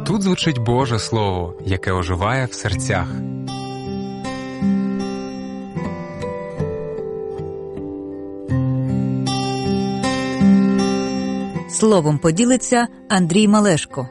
Тут звучить Боже Слово, яке оживає в серцях. Словом поділиться Андрій Малешко.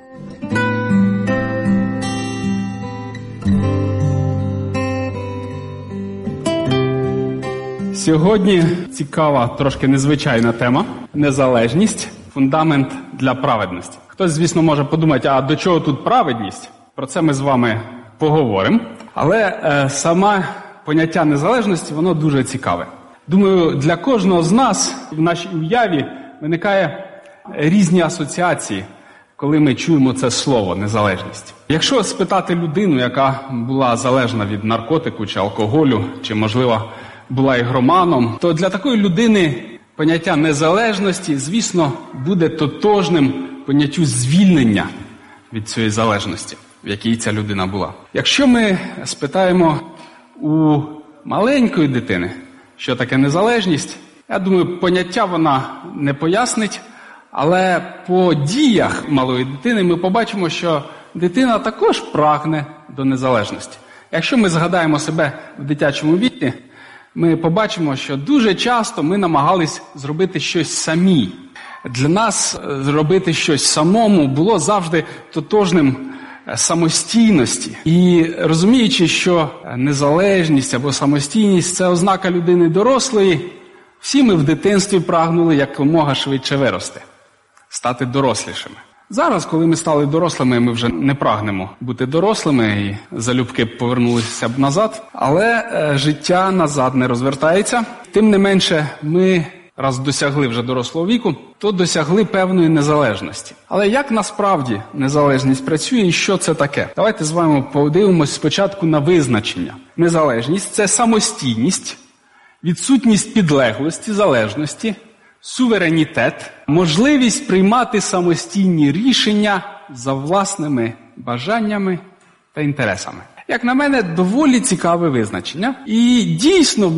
Сьогодні цікава, трошки незвичайна тема – незалежність – фундамент для праведності. Хтось, звісно, може подумати, а до чого тут праведність? Про це ми з вами поговоримо. Але саме поняття незалежності, воно дуже цікаве. Думаю, для кожного з нас в нашій уяві виникає різні асоціації, коли ми чуємо це слово «незалежність». Якщо спитати людину, яка була залежна від наркотику чи алкоголю, чи, можливо, була ігроманом, то для такої людини поняття незалежності, звісно, буде тотожним поняттю звільнення від цієї залежності, в якій ця людина була. Якщо ми спитаємо у маленької дитини, що таке незалежність, я думаю, поняття вона не пояснить, але по діях малої дитини ми побачимо, що дитина також прагне до незалежності. Якщо ми згадаємо себе в дитячому віці, ми побачимо, що дуже часто ми намагались зробити щось самі. Для нас зробити щось самому було завжди тотожним самостійності. І розуміючи, що незалежність або самостійність – це ознака людини дорослої, всі ми в дитинстві прагнули якомога швидше вирости, стати дорослішими. Зараз, коли ми стали дорослими, ми вже не прагнемо бути дорослими і залюбки повернулися б назад. Але життя назад не розвертається. Тим не менше, ми, раз досягли вже дорослого віку, то досягли певної незалежності. Але як насправді незалежність працює і що це таке? Давайте з вами подивимось спочатку на визначення. Незалежність – це самостійність, відсутність підлеглості, залежності, суверенітет, можливість приймати самостійні рішення за власними бажаннями та інтересами. Як на мене, доволі цікаве визначення. І дійсно,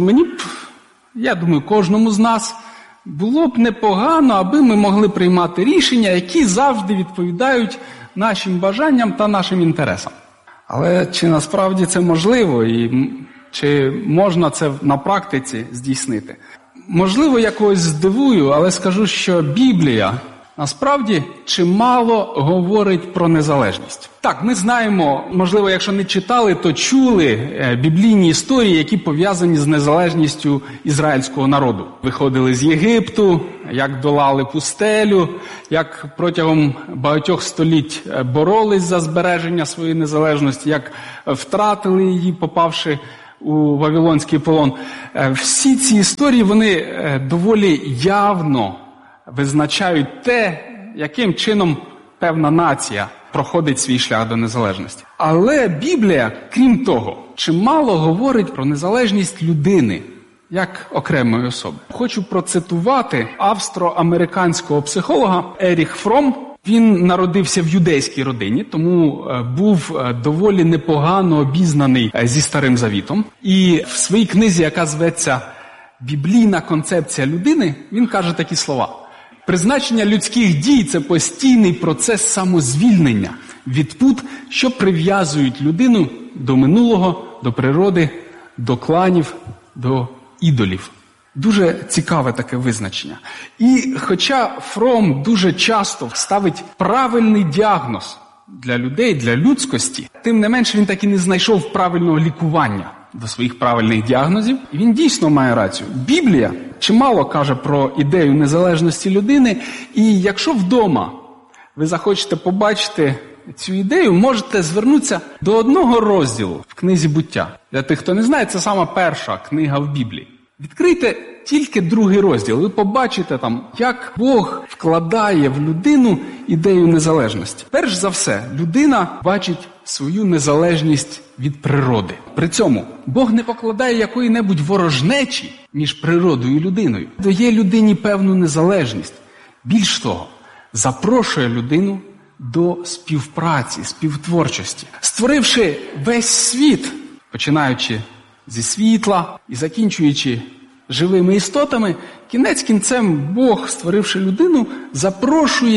я думаю, кожному з нас було б непогано, аби ми могли приймати рішення, які завжди відповідають нашим бажанням та нашим інтересам. Але чи насправді це можливо і чи можна це на практиці здійснити? Можливо, я когось здивую, але скажу, що Біблія насправді чимало говорить про незалежність. Так, ми знаємо, можливо, якщо не читали, то чули біблійні історії, які пов'язані з незалежністю ізраїльського народу. Виходили з Єгипту, як долали пустелю, як протягом багатьох століть боролись за збереження своєї незалежності, як втратили її, попавши у Вавилонський полон. Всі ці історії, вони доволі явно визначають те, яким чином певна нація проходить свій шлях до незалежності. Але Біблія, крім того, чимало говорить про незалежність людини, як окремої особи. Хочу процитувати австро-американського психолога Еріх Фром. Він народився в юдейській родині, тому був доволі непогано обізнаний зі Старим Завітом. І в своїй книзі, яка зветься «Біблійна концепція людини», він каже такі слова. Призначення людських дій – це постійний процес самозвільнення від пут, що прив'язують людину до минулого, до природи, до кланів, до ідолів. Дуже цікаве таке визначення. І хоча Фром дуже часто ставить правильний діагноз для людей, для людськості, тим не менше він так і не знайшов правильного лікування до своїх правильних діагнозів. І він дійсно має рацію. Біблія чимало каже про ідею незалежності людини, і якщо вдома ви захочете побачити цю ідею, можете звернутися до одного розділу в книзі «Буття». Для тих, хто не знає, це сама перша книга в Біблії. Відкрийте тільки другий розділ, ви побачите там, як Бог вкладає в людину ідею незалежності. Перш за все, людина бачить свою незалежність від природи. При цьому Бог не покладає якої-небудь ворожнечі між природою і людиною. Дає людині певну незалежність. Більш того, запрошує людину до співпраці, співтворчості. Створивши весь світ, починаючи зі світла і закінчуючи живими істотами, кінець кінцем Бог, створивши людину, запрошує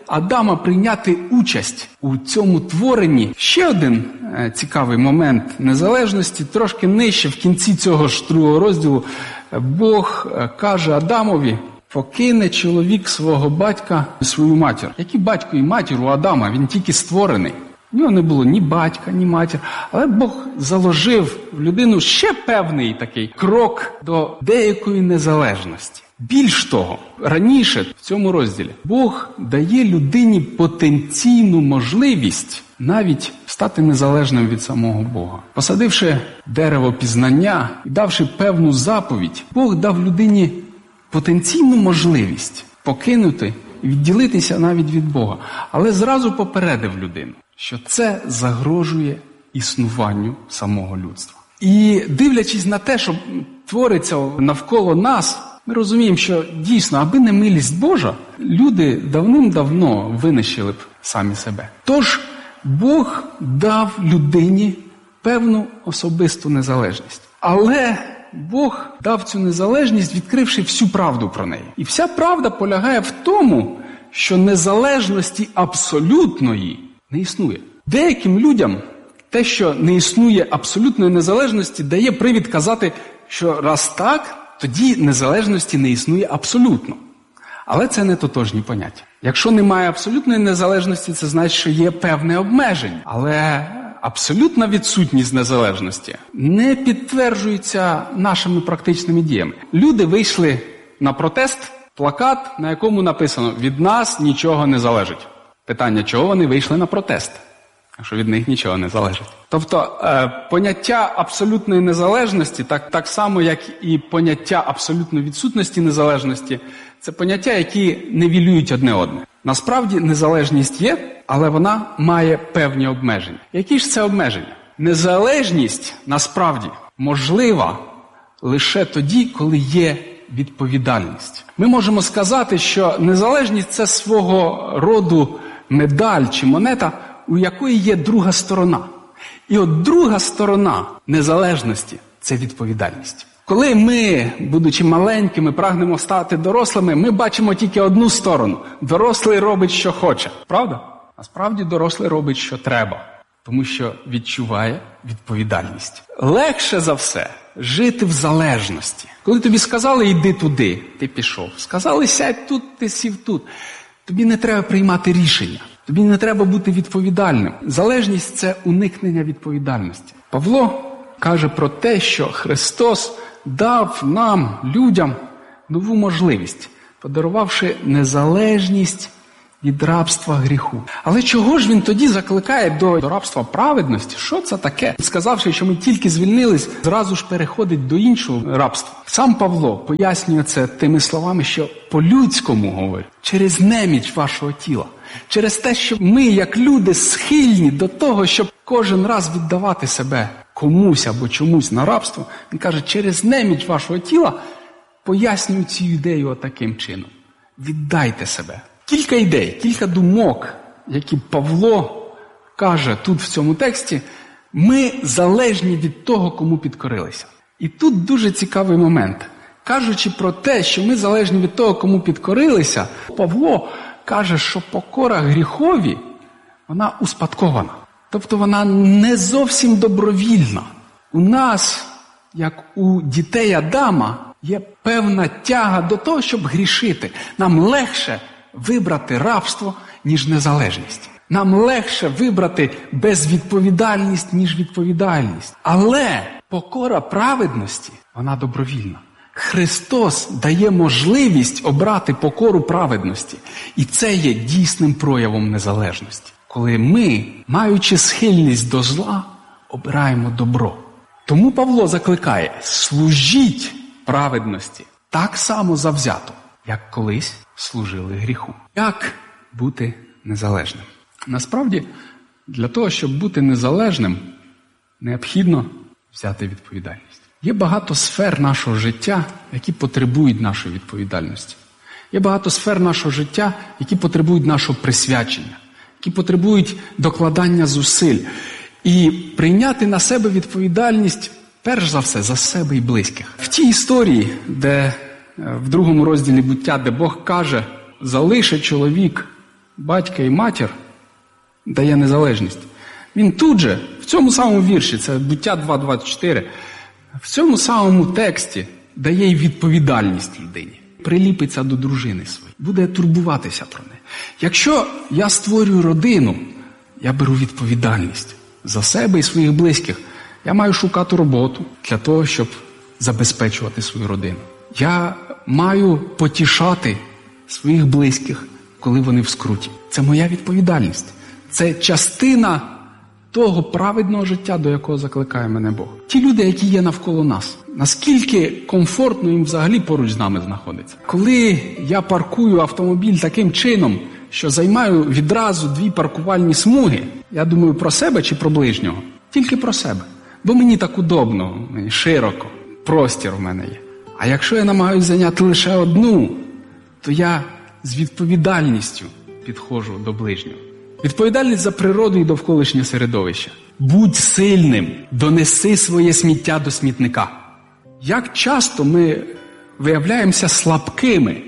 Адама прийняти участь у цьому творенні. Ще один цікавий момент незалежності, трошки нижче, в кінці цього ж 2 розділу, Бог каже Адамові: покине чоловік свого батька і свою матір. Який батько і матір у Адама? Він тільки створений. У нього не було ні батька, ні матір. Але Бог заложив в людину ще певний такий крок до деякої незалежності. Більш того, раніше в цьому розділі Бог дає людині потенційну можливість навіть стати незалежним від самого Бога. Посадивши дерево пізнання і давши певну заповідь, Бог дав людині потенційну можливість покинути і відділитися навіть від Бога. Але зразу попередив людину, що це загрожує існуванню самого людства. І дивлячись на те, що твориться навколо нас, ми розуміємо, що дійсно, аби не милість Божа, люди давним-давно винищили б самі себе. Тож Бог дав людині певну особисту незалежність. Але Бог дав цю незалежність, відкривши всю правду про неї. І вся правда полягає в тому, що незалежності абсолютної не існує. Деяким людям те, що не існує абсолютної незалежності, дає привід казати, що раз так, тоді незалежності не існує абсолютно. Але це не тотожні поняття. Якщо немає абсолютної незалежності, це значить, що є певне обмеження. Але абсолютна відсутність незалежності не підтверджується нашими практичними діями. Люди вийшли на протест, плакат, на якому написано «Від нас нічого не залежить». Питання, чого вони вийшли на протест? Якщо від них нічого не залежить. Тобто поняття абсолютної незалежності, так само, як і поняття абсолютної відсутності незалежності, це поняття, які нівелюють одне одне. Насправді незалежність є, але вона має певні обмеження. Які ж це обмеження? Незалежність, насправді, можлива лише тоді, коли є відповідальність. Ми можемо сказати, що незалежність – це свого роду медаль чи монета, у якої є друга сторона. І от друга сторона незалежності – це відповідальність. Коли ми, будучи маленькими, прагнемо стати дорослими, ми бачимо тільки одну сторону. Дорослий робить, що хоче. Правда? Насправді дорослий робить, що треба. Тому що відчуває відповідальність. Легше за все жити в залежності. Коли тобі сказали «йди туди», ти пішов. Сказали «сядь тут», ти сів тут. Тобі не треба приймати рішення. Тобі не треба бути відповідальним. Залежність – це уникнення відповідальності. Павло каже про те, що Христос дав нам, людям, нову можливість, подарувавши незалежність від рабства гріху. Але чого ж він тоді закликає до рабства праведності? Що це таке? Сказавши, що ми тільки звільнились, зразу ж переходить до іншого рабства. Сам Павло пояснює це тими словами, що по-людському говорить, через неміч вашого тіла. Через те, що ми, як люди, схильні до того, щоб кожен раз віддавати себе комусь або чомусь на рабство, він каже, через неміч вашого тіла пояснюю цю ідею отаким чином. Віддайте себе. Кілька ідей, кілька думок, які Павло каже тут в цьому тексті, ми залежні від того, кому підкорилися. І тут дуже цікавий момент. Кажучи про те, що ми залежні від того, кому підкорилися, Павло каже, що покора гріхові, вона успадкована. Тобто вона не зовсім добровільна. У нас, як у дітей Адама, є певна тяга до того, щоб грішити. Нам легше вибрати рабство, ніж незалежність. Нам легше вибрати безвідповідальність, ніж відповідальність. Але покора праведності, вона добровільна. Христос дає можливість обрати покору праведності. І це є дійсним проявом незалежності. Коли ми, маючи схильність до зла, обираємо добро. Тому Павло закликає, служіть праведності так само завзято, як колись служили гріху. Як бути незалежним? Насправді, для того, щоб бути незалежним, необхідно взяти відповідальність. Є багато сфер нашого життя, які потребують нашої відповідальності. Є багато сфер нашого життя, які потребують нашого присвячення, які потребують докладання зусиль. І прийняти на себе відповідальність, перш за все, за себе і близьких. В тій історії, де в 2 розділі «Буття», де Бог каже, залише чоловік батька і матір дає незалежність. Він тут же, в цьому самому вірші, це Буття 2.24, в цьому самому тексті дає й відповідальність людині. Приліпиться до дружини своєї, буде турбуватися про неї. Якщо я створюю родину, я беру відповідальність за себе і своїх близьких. Я маю шукати роботу для того, щоб забезпечувати свою родину. Я маю потішати своїх близьких, коли вони в скруті. Це моя відповідальність. Це частина того праведного життя, до якого закликає мене Бог. Ті люди, які є навколо нас, наскільки комфортно їм взагалі поруч з нами знаходиться. Коли я паркую автомобіль таким чином, що займаю відразу 2 паркувальні смуги, я думаю про себе чи про ближнього? Тільки про себе. Бо мені так удобно, мені широко, простір в мене є. А якщо я намагаюся зайняти лише одну, то я з відповідальністю підходжу до ближнього. Відповідальність за природу і довколишнє середовище. Будь сильним, донеси своє сміття до смітника. Як часто ми виявляємося слабкими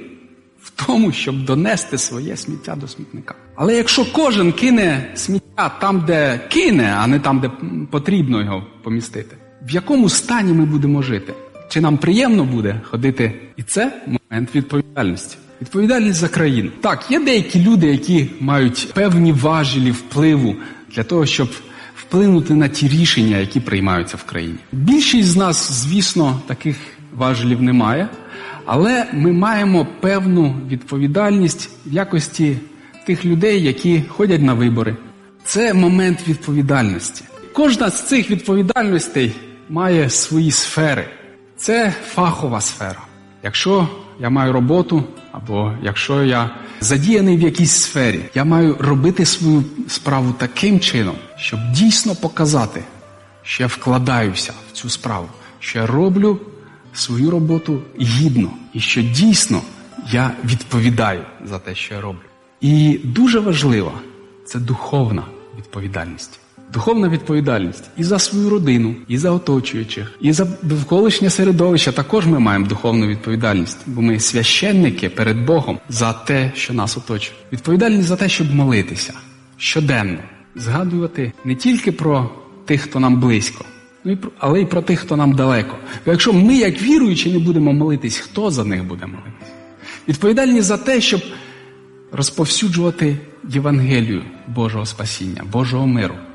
в тому, щоб донести своє сміття до смітника. Але якщо кожен кине сміття там, де кине, а не там, де потрібно його помістити, в якому стані ми будемо жити? Чи нам приємно буде ходити? І це момент відповідальності. Відповідальність за країну. Так, є деякі люди, які мають певні важелі впливу для того, щоб вплинути на ті рішення, які приймаються в країні. Більшість з нас, звісно, таких важелів немає, але ми маємо певну відповідальність в якості тих людей, які ходять на вибори. Це момент відповідальності. Кожна з цих відповідальностей має свої сфери. Це фахова сфера. Якщо я маю роботу, або якщо я задіяний в якійсь сфері, я маю робити свою справу таким чином, щоб дійсно показати, що я вкладаюся в цю справу, що я роблю свою роботу гідно, і що дійсно я відповідаю за те, що я роблю. І дуже важливо – це духовна відповідальність. Духовна відповідальність і за свою родину, і за оточуючих, і за довколишнє середовище також ми маємо духовну відповідальність, бо ми священники перед Богом за те, що нас оточує. Відповідальність за те, щоб молитися щоденно, згадувати не тільки про тих, хто нам близько, але й про тих, хто нам далеко. Бо якщо ми, як віруючі, не будемо молитись, хто за них буде молитись? Відповідальність за те, щоб розповсюджувати Євангелію Божого спасіння, Божого миру.